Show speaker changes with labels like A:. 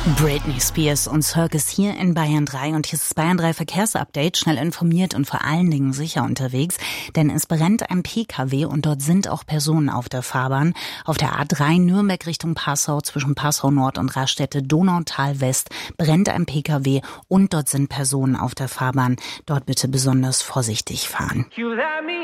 A: Britney Spears und Circus hier in Bayern 3 und hier ist das Bayern 3 Verkehrsupdate, schnell informiert und vor allen Dingen sicher unterwegs, denn es brennt ein PKW und dort sind auch Personen auf der Fahrbahn. Auf der A3 Nürnberg Richtung Passau zwischen Passau Nord und Raststätte Donautal West brennt ein PKW und dort sind Personen auf der Fahrbahn. Dort bitte besonders vorsichtig fahren.